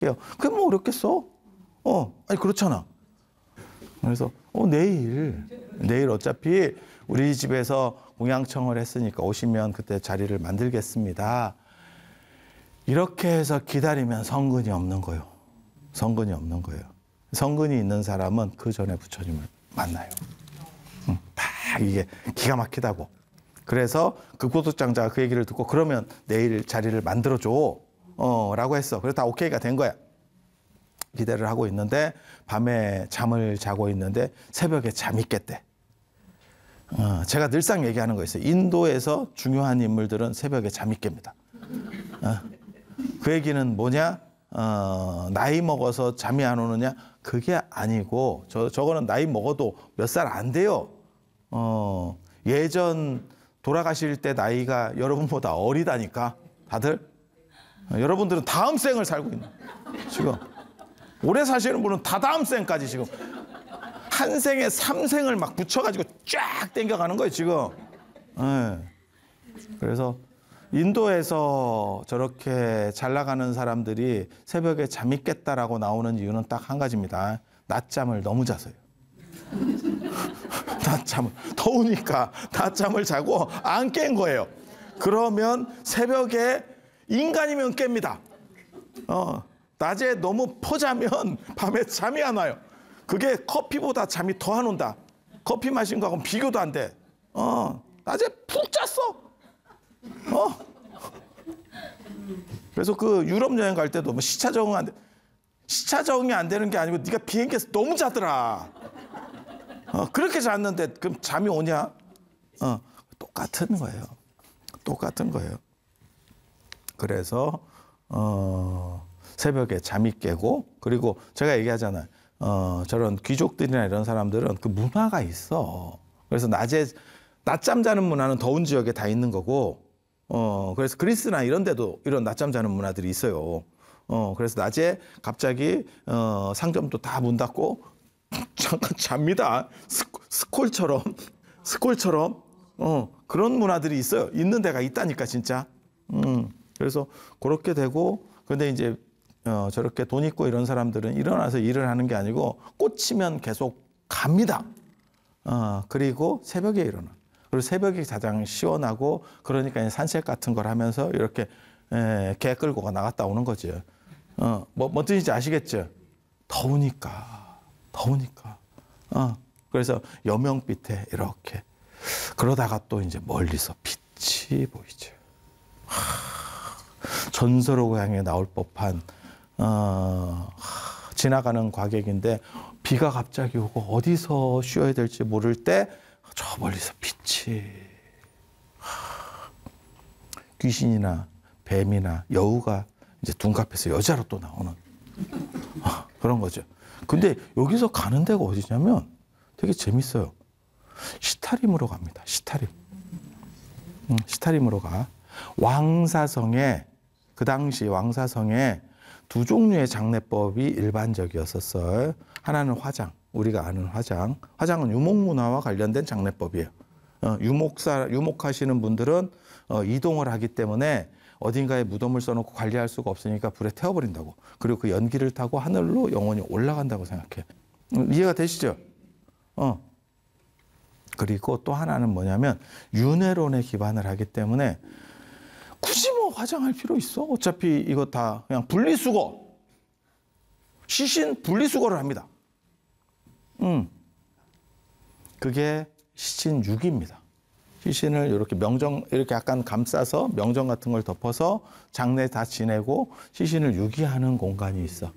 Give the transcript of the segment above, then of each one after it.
그게 뭐 어렵겠어? 아니 그렇잖아. 그래서 내일 어차피 우리 집에서 공양청을 했으니까 오시면 그때 자리를 만들겠습니다. 이렇게 해서 기다리면 성근이 없는 거예요. 성근이 없는 거예요. 성근이 있는 사람은 그 전에 부처님을 만나요. 딱 이게 기가 막히다고. 그래서 그 고독장자가 그 얘기를 듣고 그러면 내일 자리를 만들어줘 라고 했어. 그래서 다 오케이가 된 거야. 기대를 하고 있는데 밤에 잠을 자고 있는데 새벽에 잠이 깼대. 제가 늘상 얘기하는 거 있어요. 인도에서 중요한 인물들은 새벽에 잠이 깹니다. 그 얘기는 뭐냐? 나이 먹어서 잠이 안 오느냐? 그게 아니고 저거는 나이 먹어도 몇 살 안 돼요. 예전 돌아가실 때 나이가 여러분보다 어리다니까 다들. 여러분들은 다음 생을 살고 있는 지금. 오래 사시는 분은 다 다음 생까지 지금 한 생에 3생을 막 붙여가지고 쫙 땡겨가는 거예요 지금. 그래서 인도에서 저렇게 잘 나가는 사람들이 새벽에 잠이 깼다라고 나오는 이유는 딱 한 가지입니다. 낮잠을 너무 자서요. 낮잠을 더우니까 낮잠을 자고 안 깬 거예요. 그러면 새벽에 인간이면 깹니다. 낮에 너무 퍼자면 밤에 잠이 안 와요. 그게 커피보다 잠이 더 안 온다. 커피 마신 거하고는 비교도 안 돼. 낮에 푹 잤어. 그래서 그 유럽 여행 갈 때도 뭐 시차 적응이 안 되는 게 아니고 네가 비행기에서 너무 자더라. 그렇게 잤는데 그럼 잠이 오냐? 똑같은 거예요. 똑같은 거예요. 그래서 새벽에 잠이 깨고, 그리고 제가 얘기하잖아요. 저런 귀족들이나 이런 사람들은 그 문화가 있어. 그래서 낮에 낮잠 자는 문화는 더운 지역에 다 있는 거고, 그래서 그리스나 이런 데도 이런 낮잠 자는 문화들이 있어요. 그래서 낮에 갑자기 상점도 다 문 닫고 잠깐 잡니다. 스콜처럼 그런 문화들이 있어요. 있는 데가 있다니까 진짜. 그래서 그렇게 되고, 근데 이제 저렇게 돈 있고 이런 사람들은 일어나서 일을 하는 게 아니고 꽂히면 계속 갑니다. 그리고 새벽에 일어나. 그리고 새벽이 가장 시원하고, 그러니까 산책 같은 걸 하면서 이렇게 개 끌고 나갔다 오는 거죠. 뭐 뜻인지 아시겠죠? 더우니까. 그래서 여명빛에 이렇게. 그러다가 또 이제 멀리서 빛이 보이죠. 전설의 향해 나올 법한 지나가는 과객인데 비가 갑자기 오고 어디서 쉬어야 될지 모를 때 저 멀리서 빛이. 귀신이나 뱀이나 여우가 이제 둔갑해서 여자로 또 나오는 그런 거죠. 근데 여기서 가는 데가 어디냐면 되게 재밌어요. 시타림으로 갑니다. 시타림으로 가. 왕사성에, 그 당시 왕사성에 두 종류의 장례법이 일반적이었었어요. 하나는 화장, 우리가 아는 화장. 화장은 유목문화와 관련된 장례법이에요. 유목하시는 분들은 이동을 하기 때문에 어딘가에 무덤을 써놓고 관리할 수가 없으니까 불에 태워버린다고. 그리고 그 연기를 타고 하늘로 영원히 올라간다고 생각해. 이해가 되시죠? 그리고 또 하나는 뭐냐면 윤회론에 기반을 하기 때문에 굳이 뭐 화장할 필요 있어? 어차피 이거 다 그냥 분리수거. 시신 분리수거를 합니다. 그게 시신유기입니다. 시신을 이렇게 이렇게 약간 감싸서 명정 같은 걸 덮어서 장례 다 지내고 시신을 유기하는 공간이 있어.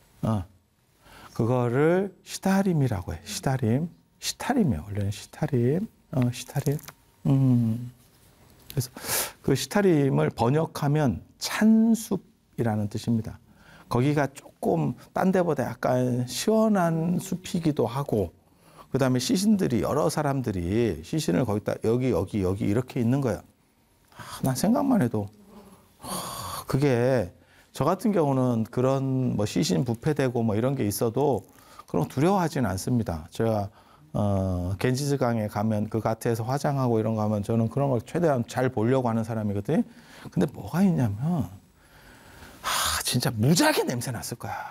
그거를 시타림이라고 해. 시타림이에요. 원래는 시타림. 그래서 그 시타림을 번역하면 찬숲이라는 뜻입니다. 거기가 조금 딴 데보다 약간 시원한 숲이기도 하고, 그 다음에 시신들이, 여러 사람들이 시신을 거기다 여기 이렇게 있는 거야. 난 생각만 해도 그게, 저 같은 경우는 그런 뭐 시신 부패되고 뭐 이런 게 있어도 그런 두려워하지는 않습니다. 제가 겐지스강에 가면 그 가트에서 화장하고 이런 거 하면 저는 그런 걸 최대한 잘 보려고 하는 사람이거든요. 근데 뭐가 있냐면 진짜 무지하게 냄새 났을 거야.